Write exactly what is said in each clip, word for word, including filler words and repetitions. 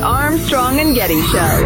Armstrong and Getty Show.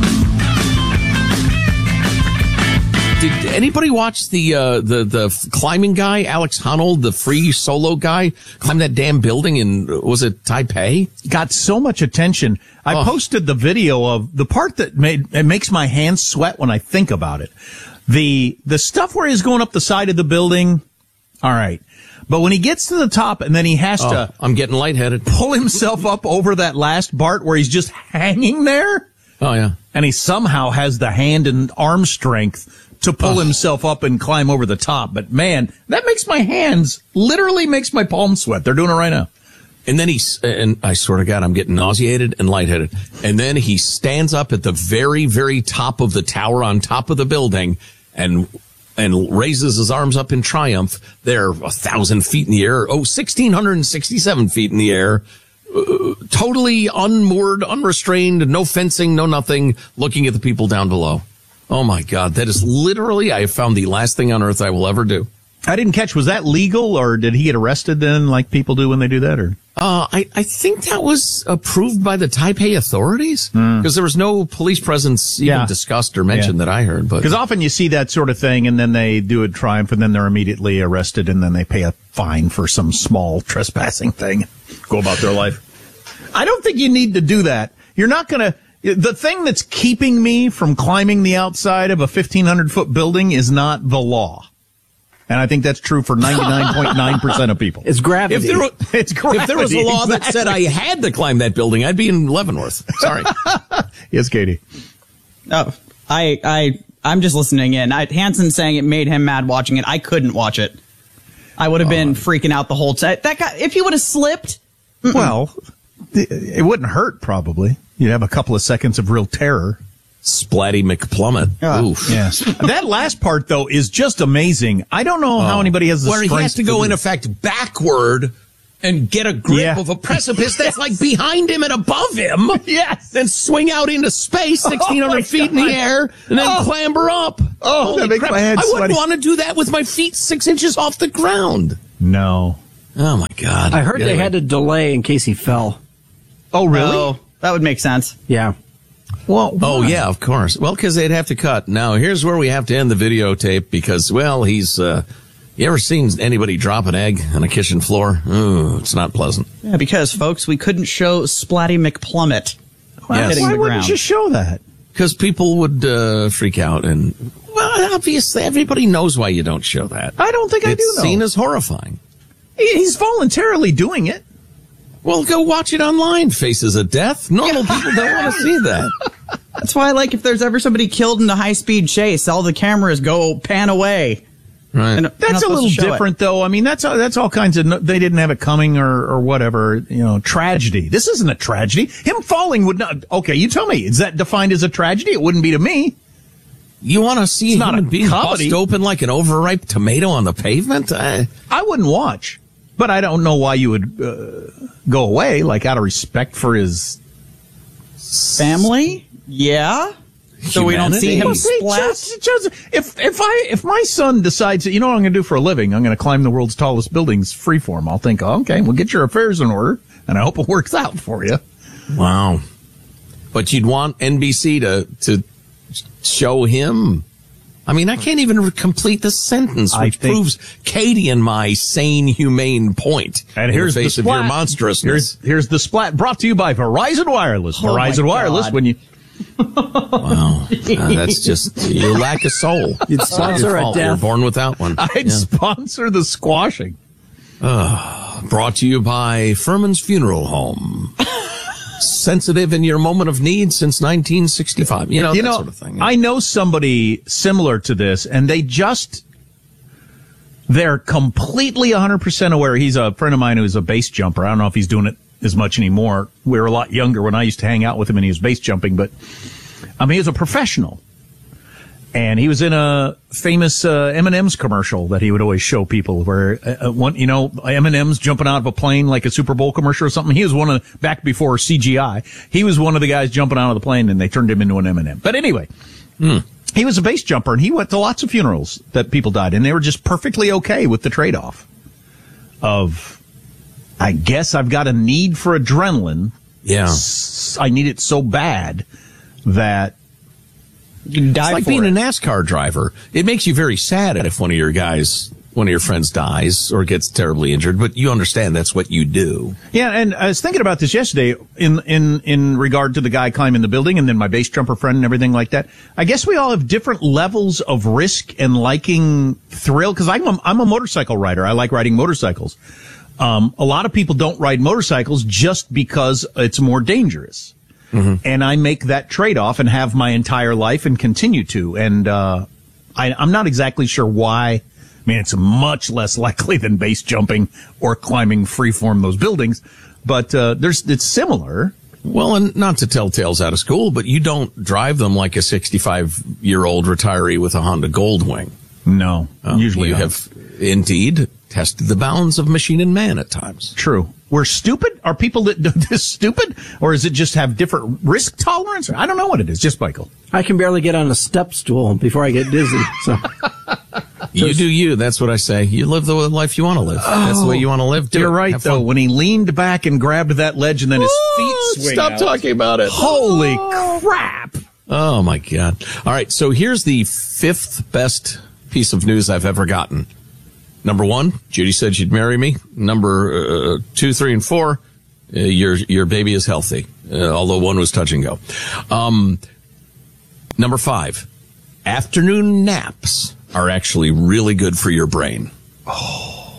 Did anybody watch the uh, the the climbing guy, Alex Honnold, the free solo guy, climb that damn building in, was it Taipei? Got so much attention. I oh. posted the video of the part that made it makes my hands sweat when I think about it. The the stuff where he's going up the side of the building, all right. But when he gets to the top and then he has oh, to I'm getting lightheaded. Pull himself up over that last part where he's just hanging there. Oh yeah. And he somehow has the hand and arm strength to pull oh. himself up and climb over the top. But man, that makes my hands, literally makes my palms sweat. They're doing it right now. And then he's, and I swear to God, I'm getting nauseated and lightheaded. And then he stands up at the very, very top of the tower on top of the building and, and raises his arms up in triumph. They're a thousand feet in the air. Oh, one thousand six hundred sixty-seven feet in the air. Uh, totally unmoored, unrestrained, no fencing, no nothing, looking at the people down below. Oh my God, that is literally, I have found the last thing on earth I will ever do. I didn't catch, was that legal or did he get arrested then like people do when they do that or? Uh, I, I think that was approved by the Taipei authorities because mm. there was no police presence even yeah. discussed or mentioned yeah. that I heard. But because often you see that sort of thing and then they do a triumph and then they're immediately arrested and then they pay a fine for some small trespassing thing. Go about their life. I don't think you need to do that. You're not going to. The thing that's keeping me from climbing the outside of a fifteen hundred foot building is not the law. And I think that's true for ninety-nine point nine percent of people. It's gravity. If there, were, it's gravity. If there was a law exactly. that said I had to climb that building, I'd be in Leavenworth. Sorry. Yes, Katie. Oh, I, I, I'm just listening in. I, Hanson saying it made him mad watching it. I couldn't watch it. I would have been uh, freaking out the whole time. That guy, if he would have slipped. Mm-mm. Well, it wouldn't hurt probably. You'd have a couple of seconds of real terror. Splatty McPlummet. Uh, Oof. Yes. That last part, though, is just amazing. I don't know oh. how anybody has the Where strength he has to go, to in effect, backward and get a grip yeah. of a precipice that's like behind him and above him. Yes. Then swing out into space, sixteen hundred oh feet in the air, and then oh. clamber up. Oh, Holy that makes crap. my head I sweaty. wouldn't want to do that with my feet six inches off the ground. No. Oh, my God. I heard anyway. they had to delay in case he fell. Oh, really? Oh, that would make sense. Yeah. Well, oh, yeah, of course. Well, because they'd have to cut. Now, here's where we have to end the videotape because, well, he's, uh, you ever seen anybody drop an egg on a kitchen floor? Ooh, it's not pleasant. Yeah, because, folks, we couldn't show Splatty McPlummet. Yes. Why wouldn't you show that? Because people would uh, freak out. And, well, obviously, everybody knows why you don't show that. I don't think I do know. It's seen as horrifying. He's voluntarily doing it. Well, go watch it online. Faces of Death. Normal people don't want to see that. That's why, like, if there's ever somebody killed in a high-speed chase, all the cameras go pan away. Right. And that's a little different, it. though. I mean, that's that's all kinds of. They didn't have it coming, or or whatever. You know, tragedy. This isn't a tragedy. Him falling would not. Okay, you tell me. Is that defined as a tragedy? It wouldn't be to me. You want to see it's a human being bust open like an overripe tomato on the pavement? I, I wouldn't watch. But I don't know why you would uh, go away, like out of respect for his family. Yeah. So we don't see him splat. Just, just, if if I if my son decides that, you know what I'm going to do for a living, I'm going to climb the world's tallest buildings freeform. I'll think, oh, okay, well, get your affairs in order, and I hope it works out for you. Wow. But you'd want N B C to to show him. I mean, I can't even complete the sentence, which proves Katie and my sane, humane point. And here's the face the of your monstrousness. Here's, here's the splat brought to you by Verizon Wireless. Oh Verizon Wireless, when you... Wow. Uh, that's just, you lack a soul. You'd sponsor a death. You're born without one. I'd yeah. sponsor the squashing. Uh, brought to you by Furman's Funeral Home. Sensitive in your moment of need since nineteen sixty-five. You know, you that know, sort of thing. I know somebody similar to this, and they just, they're completely one hundred percent aware. He's a friend of mine who's a base jumper. I don't know if he's doing it as much anymore. We were a lot younger when I used to hang out with him and he was base jumping, but I mean, he was a professional. And he was in a famous uh, M and M's commercial that he would always show people where, uh, one, you know, M and M's jumping out of a plane like a Super Bowl commercial or something. He was one of, back before C G I, he was one of the guys jumping out of the plane and they turned him into an M and M. But anyway, mm. he was a base jumper and he went to lots of funerals that people died and they were just perfectly okay with the trade-off of, I guess I've got a need for adrenaline Yeah. s- I need it so bad that You die It's like for being it. a NASCAR driver. It makes you very sad if one of your guys, one of your friends dies or gets terribly injured, but you understand that's what you do. Yeah, and I was thinking about this yesterday in in in regard to the guy climbing the building and then my base jumper friend and everything like that. I guess we all have different levels of risk and liking thrill, because I'm a, I'm a motorcycle rider. I like riding motorcycles. Um, a lot of people don't ride motorcycles just because it's more dangerous. Mm-hmm. And I make that trade-off and have my entire life and continue to. And uh, I, I'm not exactly sure why. I mean, it's much less likely than base jumping or climbing freeform those buildings. But uh, there's it's similar. Well, and not to tell tales out of school, but you don't drive them like a sixty-five-year-old retiree with a Honda Goldwing. No, Uh, usually you not. have indeed tested the bounds of machine and man at times. True. We're stupid? Are people that do this stupid? Or is it just have different risk tolerance? I don't know what it is. Just Michael. I can barely get on a step stool before I get dizzy. So You do you. That's what I say. You live the life you want to live. That's the way you want to live. Do You're it. right, Have though. fun. When he leaned back and grabbed that ledge and then his feet swing Stop out. talking about it. Holy crap. Oh, my God. All right, so here's the fifth best piece of news I've ever gotten. Number one, Judy said she'd marry me. Number uh, two, three, and four, uh, your your baby is healthy, uh, although one was touch and go. Um, number five, afternoon naps are actually really good for your brain. Oh,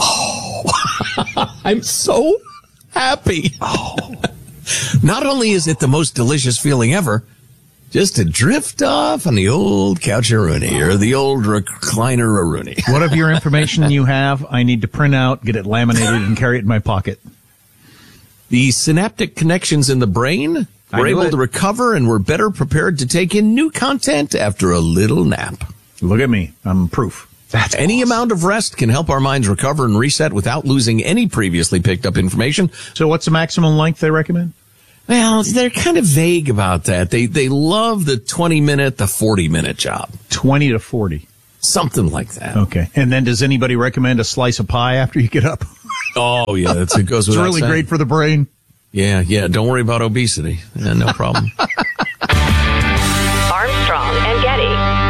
oh. I'm so happy. Oh. Not only is it the most delicious feeling ever, just to drift off on the old couch-a-rooney or the old recliner-a-rooney. Whatever information you have, I need to print out, get it laminated, and carry it in my pocket. The synaptic connections in the brain I were knew able it. to recover and were better prepared to take in new content after a little nap. Look at me. I'm proof. That's Any awesome. amount of rest can help our minds recover and reset without losing any previously picked up information. So what's the maximum length they recommend? Well, they're kind of vague about that. They they love the twenty minute, the forty minute job. twenty to forty. Something like that. Okay. And then does anybody recommend a slice of pie after you get up? Oh, yeah, that's, it goes It's without really saying. great for the brain. Yeah, yeah. Don't worry about obesity. Yeah, no problem. Armstrong and Getty.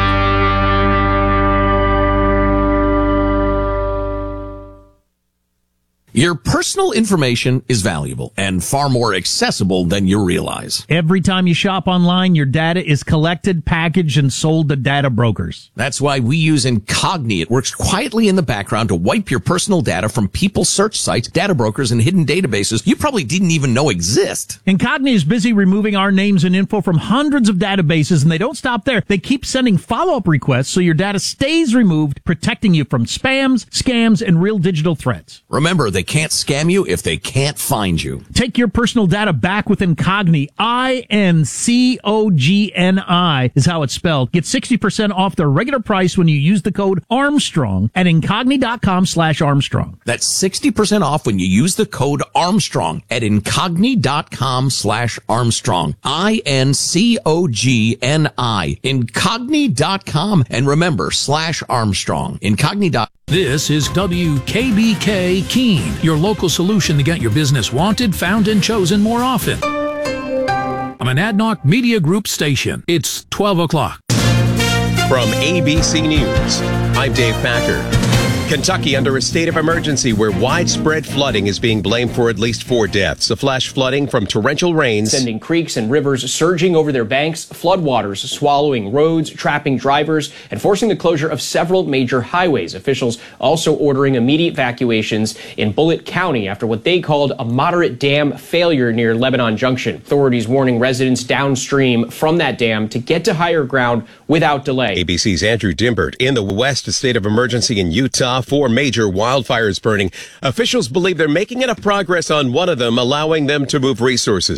Your personal information is valuable and far more accessible than you realize. Every time you shop online, your data is collected, packaged, and sold to data brokers. That's why we use Incogni. It works quietly in the background to wipe your personal data from people's search sites, data brokers, and hidden databases you probably didn't even know exist. Incogni is busy removing our names and info from hundreds of databases, and they don't stop there. They keep sending follow-up requests so your data stays removed, protecting you from spams, scams, and real digital threats. Remember, they can't scam you if they can't find you. Take your personal data back with Incogni. I N C O G N I is how it's spelled. Get sixty percent off their regular price when you use the code Armstrong at incogni.com slash Armstrong. That's sixty percent off when you use the code Armstrong at incogni.com slash Armstrong. I N C O G N I. Incogni dot com. And remember, slash Armstrong. Incogni dot com. This is W K B K Keene, your local solution to get your business wanted, found, and chosen more often. I'm an Adnoc Media Group station. It's twelve o'clock. From A B C News, I'm Dave Packer. Kentucky under a state of emergency where widespread flooding is being blamed for at least four deaths. The flash flooding from torrential rains. Sending creeks and rivers surging over their banks, floodwaters swallowing roads, trapping drivers, and forcing the closure of several major highways. Officials also ordering immediate evacuations in Bullitt County after what they called a moderate dam failure near Lebanon Junction. Authorities warning residents downstream from that dam to get to higher ground without delay. A B C's Andrew Dimbert. In the West, a state of emergency in Utah. Four major wildfires burning. Officials believe they're making enough progress on one of them, allowing them to move resources.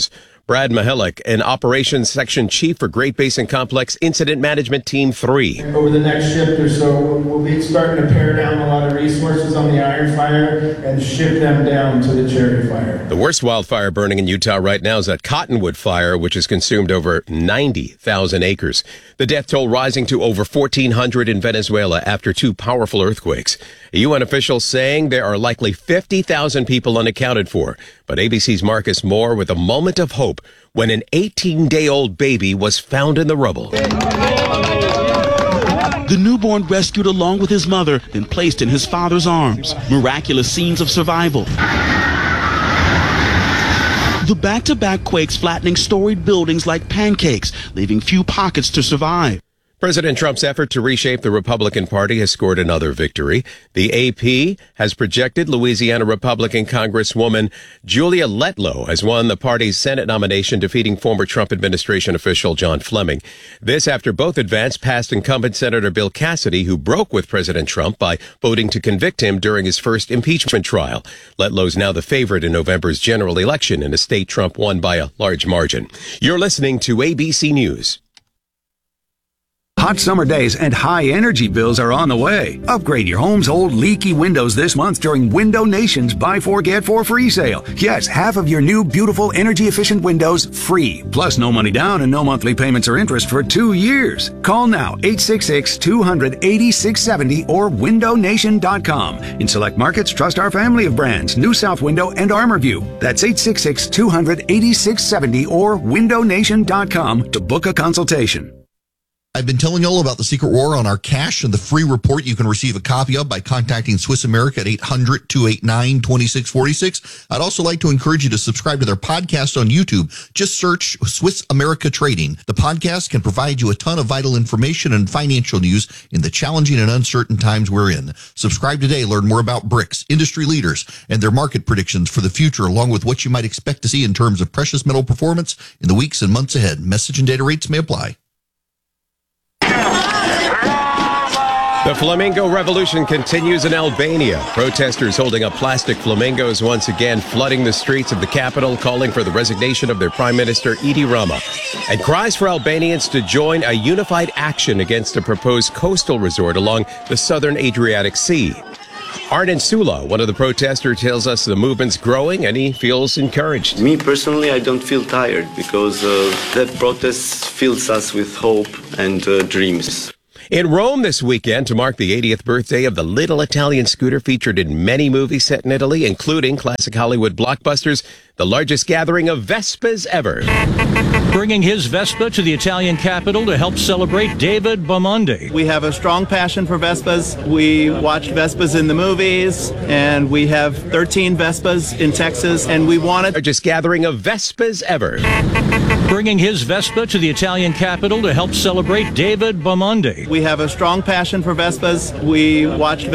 Brad Mahalik, an operations section chief for Great Basin Complex Incident Management Team three. Over the next shift or so, we'll be starting to pare down a lot of resources on the Iron Fire and shift them down to the Cherry Fire. The worst wildfire burning in Utah right now is that Cottonwood Fire, which has consumed over ninety thousand acres. The death toll rising to over fourteen hundred in Venezuela after two powerful earthquakes. A U N official saying there are likely fifty thousand people unaccounted for. But A B C's Marcus Moore with a moment of hope when an eighteen-day-old baby was found in the rubble. The newborn rescued along with his mother, then placed in his father's arms. Miraculous scenes of survival. The back-to-back quakes flattening storied buildings like pancakes, leaving few pockets to survive. President Trump's effort to reshape the Republican Party has scored another victory. The A P has projected Louisiana Republican Congresswoman Julia Letlow has won the party's Senate nomination, defeating former Trump administration official John Fleming. This after both advanced past incumbent Senator Bill Cassidy, who broke with President Trump by voting to convict him during his first impeachment trial. Letlow's now the favorite in November's general election in a state Trump won by a large margin. You're listening to A B C News. Hot summer days and high energy bills are on the way. Upgrade your home's old leaky windows this month during Window Nation's Buy Four Get Four free sale. Yes, half of your new beautiful energy efficient windows free. Plus no money down and no monthly payments or interest for two years. Call now eight six six, two hundred, eighty-six seventy or window nation dot com. In select markets, trust our family of brands, New South Window and ArmorView. That's eight six six, two hundred, eighty-six seventy or window nation dot com to book a consultation. I've been telling you all about the Secret War on our cash and the free report you can receive a copy of by contacting Swiss America at eight hundred, two eight nine, two six four six. I'd also like to encourage you to subscribe to their podcast on YouTube. Just search Swiss America Trading. The podcast can provide you a ton of vital information and financial news in the challenging and uncertain times we're in. Subscribe today. Learn more about BRICS, industry leaders, and their market predictions for the future, along with what you might expect to see in terms of precious metal performance in the weeks and months ahead. Message and data rates may apply. The Flamingo Revolution continues in Albania. Protesters holding up plastic flamingos once again flooding the streets of the capital, calling for the resignation of their Prime Minister Edi Rama. And cries for Albanians to join a unified action against a proposed coastal resort along the southern Adriatic Sea. Arden Sula, one of the protesters, tells us the movement's growing and he feels encouraged. Me personally, I don't feel tired because uh, that protest fills us with hope and uh, dreams. In Rome this weekend, to mark the eightieth birthday of the little Italian scooter featured in many movies set in Italy, including classic Hollywood blockbusters, the largest gathering of Vespas ever. Bringing his Vespa to the Italian capital to help celebrate David Bamondi. We have a strong passion for Vespas. We watched Vespas in the movies, and we have thirteen Vespas in Texas, and we wanted... Largest gathering of Vespas ever. Bringing his Vespa to the Italian capital to help celebrate David Bamondi. We have a strong passion for Vespas. We watched